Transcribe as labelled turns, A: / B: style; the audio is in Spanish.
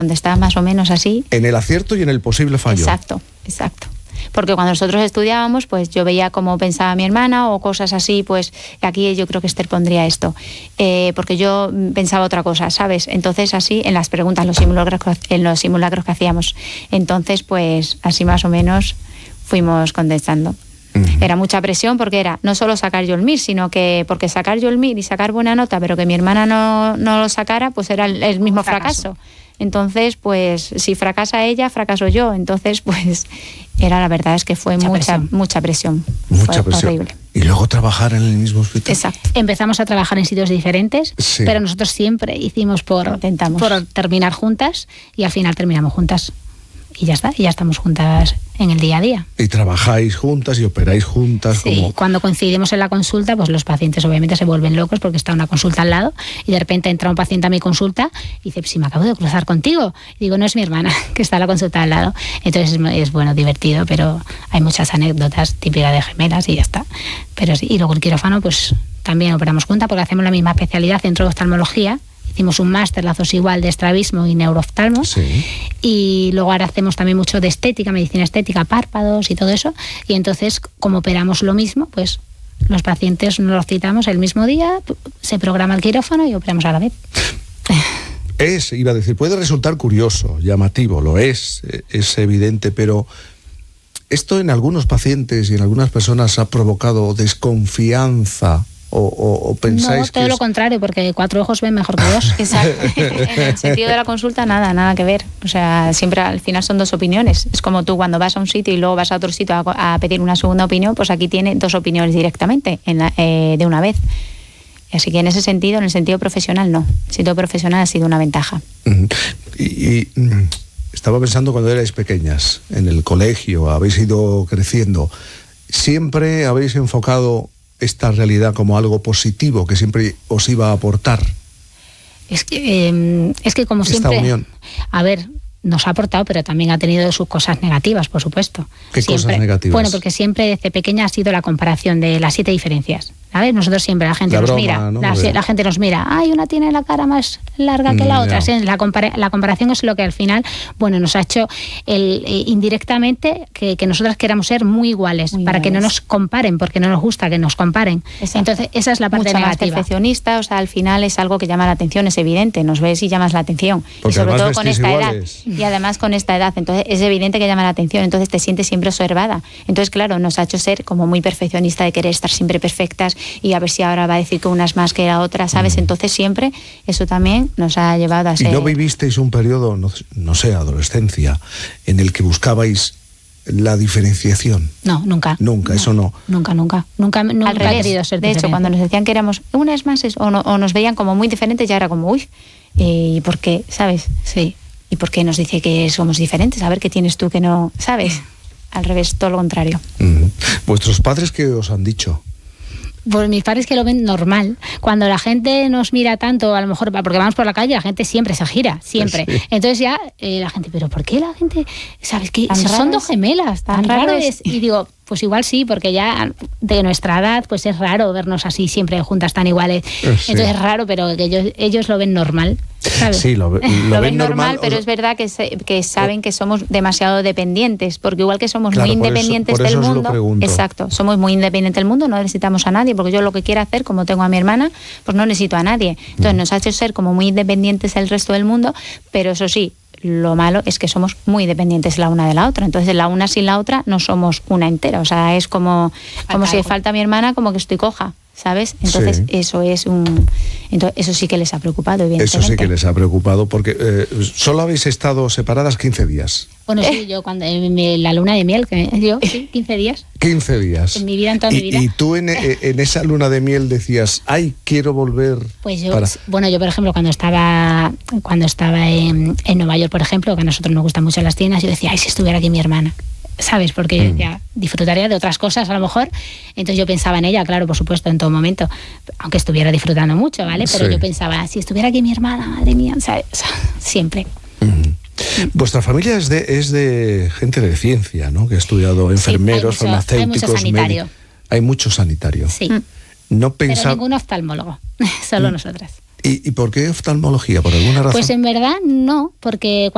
A: donde está más o menos así.
B: En el acierto y en el posible fallo.
A: Exacto. Porque cuando nosotros estudiábamos, pues yo veía cómo pensaba mi hermana o cosas así, pues aquí yo creo que Esther pondría esto. Porque yo pensaba otra cosa, ¿sabes? Entonces así, en las preguntas, en los simulacros que hacíamos. Entonces, pues así más o menos fuimos contestando. Era mucha presión porque era no solo sacar yo el MIR, sino que porque sacar yo el MIR y sacar buena nota, pero que mi hermana no lo sacara, pues era el mismo fracaso. Entonces, pues si fracasa ella, fracaso yo. Entonces, pues la verdad es que fue mucha presión.
B: Mucha
A: fue
B: presión.
A: horrible.
B: Y luego trabajar en el mismo hospital.
A: Exacto.
C: Empezamos a trabajar en sitios diferentes,
B: Sí.
C: pero nosotros siempre hicimos por terminar juntas y al final terminamos juntas. Y ya está, y ya estamos juntas en el día a día.
B: Y trabajáis juntas y operáis juntas.
C: Sí,
B: como...
C: cuando coincidimos en la consulta, pues los pacientes obviamente se vuelven locos porque está una consulta al lado y de repente entra un paciente a mi consulta y dice, si me acabo de cruzar contigo. Y digo, no, es mi hermana, que está en la consulta al lado. Entonces es bueno, divertido, pero hay muchas anécdotas típicas de gemelas y ya está. Pero sí, y luego el quirófano, pues también operamos juntas porque hacemos la misma especialidad dentro de oftalmología. Hicimos un máster, lazos igual, de estrabismo y neurooftalmo.
B: Sí.
C: Y luego ahora hacemos también mucho de estética, medicina estética, párpados y todo eso. Y entonces, como operamos lo mismo, pues los pacientes nos los citamos el mismo día, se programa el quirófano y operamos a la vez.
B: Iba a decir, puede resultar curioso, llamativo, lo es evidente, pero esto en algunos pacientes y en algunas personas ha provocado desconfianza. ¿O pensáis
C: no, todo lo contrario, porque 4 ojos ven mejor que 2.
A: Exacto. En el sentido de la consulta, nada que ver. O sea, siempre al final son 2 opiniones. Es como tú cuando vas a un sitio y luego vas a otro sitio a pedir una segunda opinión, pues aquí tiene 2 opiniones directamente de una vez. Así que en ese sentido, en el sentido profesional, no. El sentido profesional ha sido una ventaja.
B: Y estaba pensando cuando erais pequeñas, en el colegio, habéis ido creciendo, ¿siempre habéis enfocado esta realidad como algo positivo que siempre os iba a aportar?
C: Es que como
B: esta
C: siempre,
B: unión.
C: A ver, nos ha aportado, pero también ha tenido sus cosas negativas, por supuesto.
B: ¿Qué
C: siempre,
B: cosas negativas?
C: Bueno, porque siempre desde pequeña ha sido la comparación de las 7 diferencias. ¿Sabes? Nosotros siempre, la gente nos mira, ¿no? La gente nos mira, ay, una tiene la cara más larga que la otra. ¿Sí? La comparación es lo que al final, bueno, nos ha hecho indirectamente que nosotras queramos ser muy iguales, para que no nos comparen, porque no nos gusta que nos comparen.
A: Exacto.
C: Entonces, esa es la parte
A: mucho
C: negativa.
A: Más perfeccionista, o sea, al final es algo que llama la atención, es evidente, nos ves y llamas la atención.
B: Porque
A: y sobre todo con esta
B: iguales.
A: edad. Y además con esta edad, entonces es evidente que llama la atención, entonces te sientes siempre observada. Entonces, claro, nos ha hecho ser como muy perfeccionista, de querer estar siempre perfectas y a ver si ahora va a decir que una es más que la otra, ¿sabes? Entonces siempre eso también nos ha llevado a ser...
B: ¿Y no vivisteis un periodo, no sé, adolescencia, en el que buscabais la diferenciación?
C: No, nunca.
B: Nunca, eso no.
C: Nunca
A: Al revés.
C: he querido ser
A: de
C: diferente.
A: hecho, cuando nos decían que éramos una es más, o nos veían como muy diferentes, ya era como, uy, ¿y por qué? ¿Sabes?
C: Sí.
A: ¿Y por qué nos dice que somos diferentes? A ver, ¿qué tienes tú que no sabes? Al revés, todo lo contrario.
B: ¿Vuestros padres qué os han dicho?
C: Pues mis padres que lo ven normal. Cuando la gente nos mira tanto, a lo mejor porque vamos por la calle, la gente siempre se gira, siempre.
B: Sí.
C: Entonces ya la gente, ¿pero por qué la gente? ¿Sabes qué?
A: Tan
C: Son
A: raro
C: 2 gemelas, tan
A: raro
C: raro
A: es.
C: es. Y digo, pues igual sí, porque ya de nuestra edad, pues es raro vernos así siempre juntas tan iguales.
B: Sí.
C: Entonces es raro, pero que ellos lo ven normal, ¿sabes?
B: Sí, lo
A: ven normal, pero es verdad que saben que somos demasiado dependientes, porque igual que somos
B: Claro,
A: muy
B: por eso-
A: independientes
B: por eso
A: del
B: os lo
A: mundo,
B: pregunto.
A: exacto, somos muy independientes del mundo, no necesitamos a nadie, porque yo lo que quiero hacer, como tengo a mi hermana, pues no necesito a nadie. Entonces nos ha hecho ser como muy independientes del resto del mundo, pero eso sí, lo malo es que somos muy dependientes la una de la otra. Entonces la una sin la otra no somos una entera. O sea, es como si falta mi hermana, como que estoy coja, ¿sabes? Entonces
B: Sí.
A: eso es entonces eso sí que les ha preocupado, evidentemente.
B: Eso sí que les ha preocado, porque solo habéis estado separadas 15 días.
C: Bueno, sí, yo cuando la luna de miel, sí, 15 días.
B: 15 días.
C: En mi vida, en toda mi vida.
B: Y tú en esa luna de miel decías, ay, quiero volver.
C: Pues yo, yo por ejemplo, cuando estaba en Nueva York, por ejemplo, que a nosotros nos gustan mucho las tiendas, yo decía, ay, si estuviera aquí mi hermana, ¿sabes? Porque yo decía, disfrutaría de otras cosas a lo mejor. Entonces yo pensaba en ella, claro, por supuesto, en todo momento, aunque estuviera disfrutando mucho, ¿vale? Pero
B: Sí.
C: yo pensaba, si estuviera aquí mi hermana, madre mía, ¿sabes? O sea, siempre.
B: Vuestra familia es de gente de ciencia, ¿no? Que ha estudiado enfermeros,
C: hay mucho
B: farmacéuticos,
C: sanitario.
B: Hay mucho sanitario.
C: Sí.
B: No
C: Pero
B: pensaba.
C: ningún oftalmólogo, solo nosotras.
B: ¿Y por qué oftalmología? ¿Por alguna razón?
C: Pues en verdad no, porque